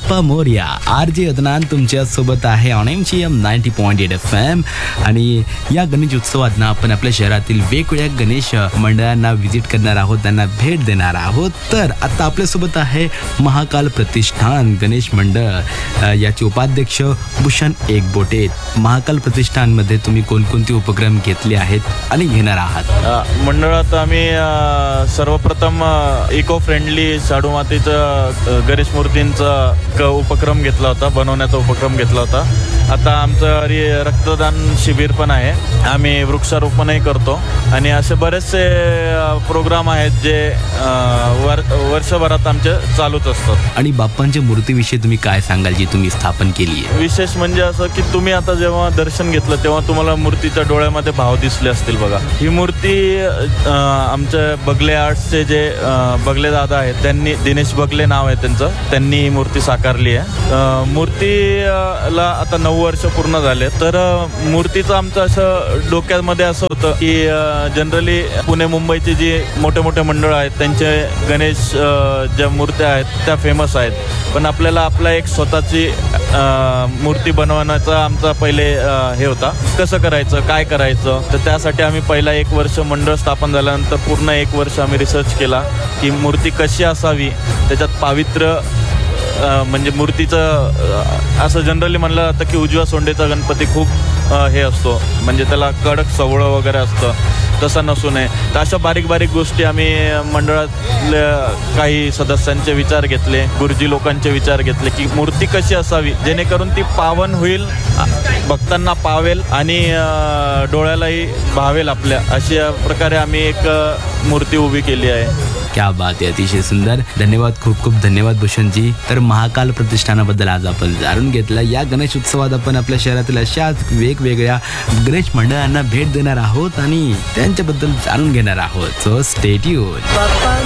Bappa Morya. RJ Adnan तुमच्या सोबत आहे ऑन MGM 90.8 FM. आणि या गणेश उत्सवात ना आपण आपल्या शहरातील वेगवेगळ्या गणेश मंडळांना व्हिजिट करणार आहोत, त्यांना भेट देणार आहोत. तर आता आपल्यासोबत आहे महाकाल प्रतिष्ठान गणेश मंडळ याचे उपाध्यक्ष भूषण एकबोटे. महाकाल प्रतिष्ठानमध्ये तुम्ही कोणकोणते उपक्रम घेतले आहेत आणि घेणार आहात? मंडळात आम्ही सर्वप्रथम इको फ्रेंडली शाडू मातीचं गणेश मूर्तींचा उपक्रम घेतला होता, बनवण्याचा उपक्रम घेतला होता. आता आमचं रक्तदान शिबिर पण आहे, आम्ही वृक्षारोपणही करतो आणि असे बरेचसे प्रोग्राम आहेत जे वर्षभरात आमचे चालूच असतात. आणि बाप्पांच्या मूर्तीविषयी तुम्ही काय सांगाल जी तुम्ही स्थापन केली आहे? विशेष म्हणजे असं की तुम्ही आता जेव्हा दर्शन घेतलं तेव्हा तुम्हाला मूर्तीच्या डोळ्यामध्ये भाव दिसले असतील बघा. ही मूर्ती आमच्या बगले आर्ट्सचे जे बगले दादा आहेत, त्यांनी, दिनेश बगले नाव आहे त्यांचं, त्यांनी ही मूर्ती साकारली आहे. मूर्तीला आता 9 वर्ष पूर्ण झाले. तर मूर्तीचं आमचं असं डोक्यामध्ये असं होतं की जनरली पुणे मुंबईची जी मोठे मोठे मंडळ आहेत त्यांचे गणेश ज्या मूर्त्या आहेत त्या फेमस आहेत, पण आपल्याला आपला एक स्वतःची मूर्ती बनवण्याचा आमचा पहिले हे होता, कसं करायचं, काय करायचं. तर त्यासाठी आम्ही पहिला 1 वर्ष मंडळ स्थापन झाल्यानंतर पूर्ण 1 वर्ष आम्ही रिसर्च केला की मूर्ती कशी असावी, त्याच्यात पावित्र्य म्हणजे मूर्तीचं असं जनरली म्हणलं जातं की उजव्या सोंडेचा गणपती खूप हे असतो, म्हणजे त्याला कडक सवळं वगैरे असतं, तसं नसू नये. तर अशा बारीक बारीक गोष्टी आम्ही मंडळातल्या काही सदस्यांचे विचार घेतले, गुरुजी लोकांचे विचार घेतले की मूर्ती कशी असावी जेणेकरून ती पावन होईल, भक्तांना पावेल आणि डोळ्यालाही भावेल आपल्या, अशा प्रकारे आम्ही एक मूर्ती उभी केली आहे. क्या बात आहे, अतिशय सुंदर. धन्यवाद, खूप खूप धन्यवाद भूषणजी. तर महाकाल प्रतिष्ठानाबद्दल आज आपण जाणून घेतलं. या गणेश उत्सवात आपण आपल्या शहरातील अशाच वेगवेगळ्या गणेश मंडळांना भेट देणार आहोत आणि त्यांच्याबद्दल जाणून घेणार आहोत. So stay tuned.